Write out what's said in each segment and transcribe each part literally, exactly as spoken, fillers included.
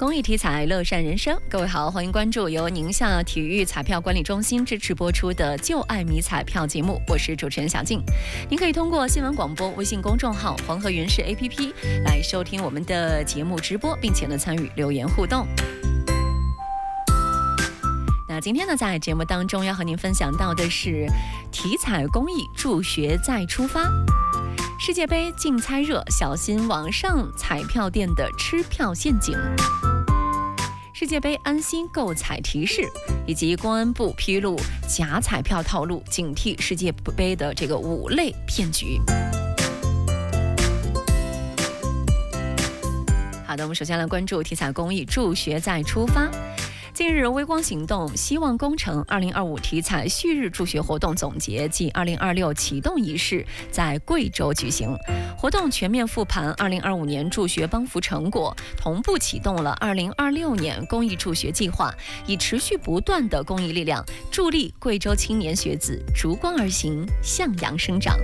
公益体彩，乐善人生。各位好，欢迎关注由宁夏体育彩票管理中心支持播出的就爱迷彩票节目，我是主持人小静。您可以通过新闻广播微信公众号黄河云视 A P P 来收听我们的节目直播，并且呢参与留言互动。那今天呢，在节目当中要和您分享到的是体彩公益助学再出发。世界杯竞猜热，小心网上彩票店的吃票陷阱。世界杯安心购彩提示，以及公安部披露假彩票套路，警惕世界杯的这个五类骗局。好的，我们首先来关注体彩公益助学再出发。近日，微光行动希望工程二零二五体彩旭日助学活动总结暨二零二六启动仪式在贵州举行。活动全面复盘二零二五年助学帮扶成果，同步启动了二零二六年公益助学计划，以持续不断的公益力量，助力贵州青年学子逐光而行，向阳生长。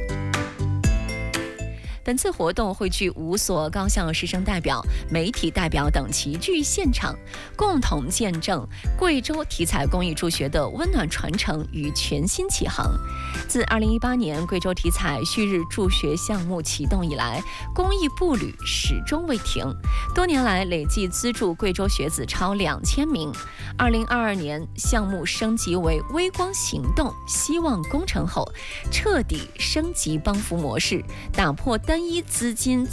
本次活动汇聚五所高校师生代表、媒体代表等齐聚现场，共同见证贵州体彩公益助学的温暖传承与全新启航。自二零一八年贵州体彩旭日助学项目启动以来，公益步履始终未停，多年来累计资助贵州学子超两千名。二零二二年项目升级为微光行动希望工程后，彻底升级帮扶模式，打破单一资金